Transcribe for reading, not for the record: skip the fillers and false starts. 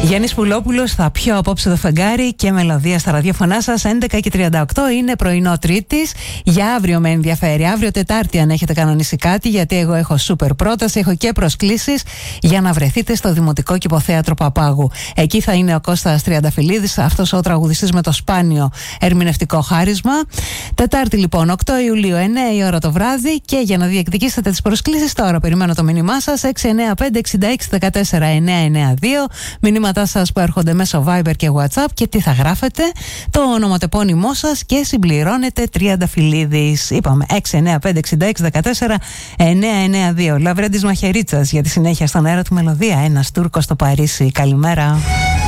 Γιάννης Πουλόπουλος θα πιω απόψε το φεγγάρι και μελωδία στα ραδιοφωνά σας. 11:38 είναι πρωινό Τρίτης. Για αύριο με ενδιαφέρει. Αύριο Τετάρτη, αν έχετε κανονίσει κάτι, γιατί εγώ έχω σούπερ πρόταση, έχω και προσκλήσεις για να βρεθείτε στο Δημοτικό Κηποθέατρο Παπάγου. Εκεί θα είναι ο Κώστας Τριανταφυλλίδης, αυτός ο τραγουδιστής με το σπάνιο ερμηνευτικό χάρισμα. Τετάρτη λοιπόν, 8 Ιουλίου, 9 η ώρα το βράδυ. Και για να διεκδικήσετε τις προσκλήσεις, τώρα περιμένω το μήνυμά σας. 695-6614-992. Μηνύματά σας που έρχονται μέσω Viber και WhatsApp. Και τι θα γράφετε? Το ονοματεπώνυμό σας και συμπληρώνετε Τριανταφυλλίδης. Είπαμε 695-6614-992. Λαβρέντης Μαχαιρίτσας για τη συνέχεια στον αέρα του Μελωδία. Ένας Τούρκος στο Παρίσι. Καλημέρα.